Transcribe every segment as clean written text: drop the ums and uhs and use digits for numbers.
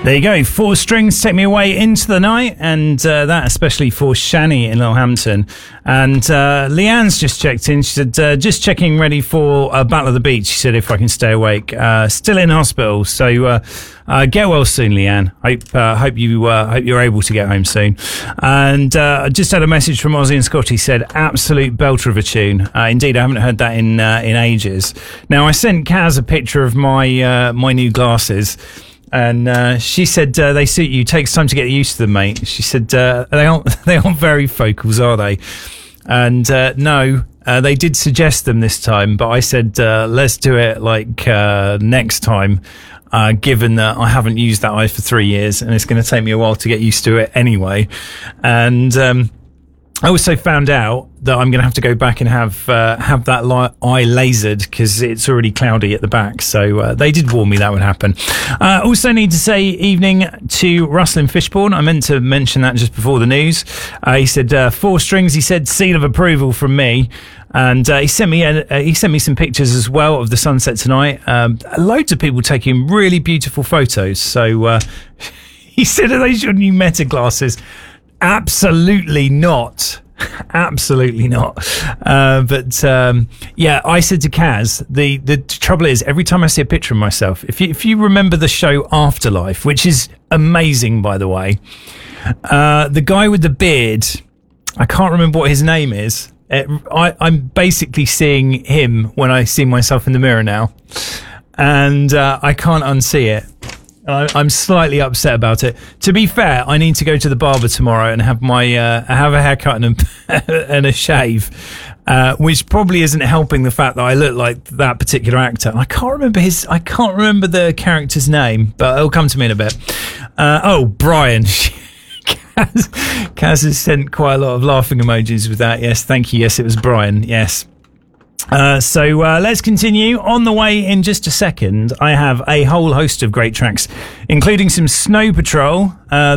There you go, 4 Strings, Take Me Away Into the Night, and that especially for Shani in Littlehampton. And Leanne's just checked in. She said, just checking ready for Battle of the Beach. She said, if I can stay awake. Still in hospital, so get well soon, Leanne. Hope you're able to get home soon. And I just had a message from Ozzy and Scott. He said, absolute belter of a tune. Indeed, I haven't heard that in ages. Now, I sent Kaz a picture of my my new glasses. And she said, they suit you. Takes time to get used to them, mate. She said, they aren't very focals, are they? And no, they did suggest them this time, but I said, let's do it like next time, given that I haven't used that eye for 3 years and it's going to take me a while to get used to it anyway. And I also found out that I'm going to have to go back and have that eye lasered because it's already cloudy at the back. So they did warn me that would happen. Also need to say evening to Russell in Fishbourne. I meant to mention that just before the news. He said 4 Strings. He said seal of approval from me. And he sent me some pictures as well of the sunset tonight. Loads of people taking really beautiful photos. So he said, are those your new Meta glasses? Absolutely not. Absolutely not. Yeah, I said to Kaz, the trouble is every time I see a picture of myself, if you remember the show Afterlife, which is amazing, by the way, the guy with the beard, I can't remember what his name is. I'm basically seeing him when I see myself in the mirror now, and I can't unsee it. I'm slightly upset about it. To be fair, I need to go to the barber tomorrow and have my have a haircut and a shave, which probably isn't helping the fact that I look like that particular actor. I can't remember the character's name, but it'll come to me in a bit. Brian. Kaz has sent quite a lot of laughing emojis with that. Yes, thank you. Yes, it was Brian. Yes. So let's continue. On the way in just a second, I have a whole host of great tracks, including some Snow Patrol,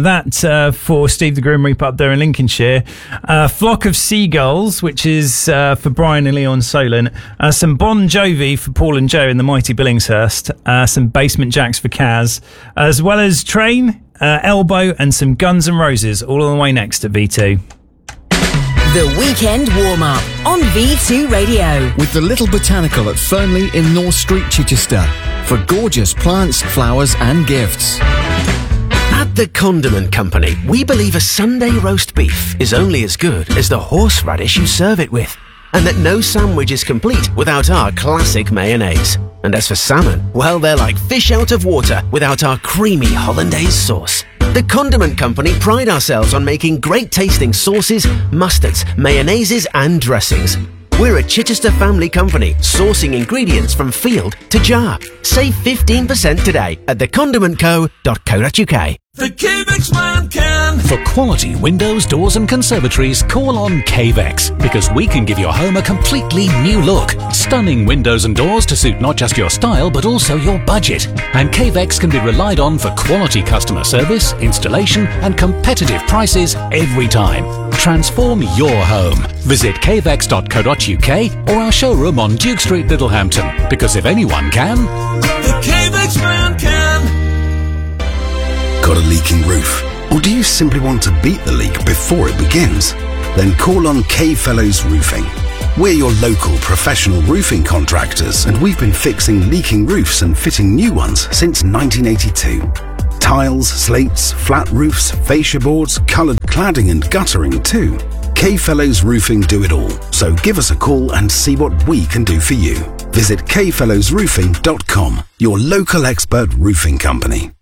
for Steve the Grim Reaper up there in Lincolnshire, Flock of Seagulls, which is for Brian and Leon Solent, some Bon Jovi for Paul and Joe in the mighty Billingshurst, some Basement Jacks for Kaz, as well as Train, Elbow, and some Guns N' Roses, all on the way next at V2. The Weekend Warm-Up on V2 Radio. With the Little Botanical at Fernley in North Street, Chichester. For gorgeous plants, flowers and gifts. At The Condiment Company, we believe a Sunday roast beef is only as good as the horseradish you serve it with. And that no sandwich is complete without our classic mayonnaise. And as for salmon, well, they're like fish out of water without our creamy hollandaise sauce. The Condiment Company pride ourselves on making great tasting sauces, mustards, mayonnaises and dressings. We're a Chichester family company sourcing ingredients from field to jar. Save 15% today at thecondimentco.co.uk. The Cavex man can. For quality windows, doors and conservatories, call on Cavex, because we can give your home a completely new look. Stunning windows and doors to suit not just your style but also your budget. And Cavex can be relied on for quality customer service, installation and competitive prices every time. Transform your home. Visit cavex.co.uk or our showroom on Duke Street, Littlehampton, because if anyone can, the Cavex man can. Got a leaking roof? Or do you simply want to beat the leak before it begins? Then call on K Fellows Roofing. We're your local professional roofing contractors, and we've been fixing leaking roofs and fitting new ones since 1982. Tiles, slates, flat roofs, fascia boards, coloured cladding and guttering too. K Fellows Roofing do it all, so give us a call and see what we can do for you. Visit kfellowsroofing.com, your local expert roofing company.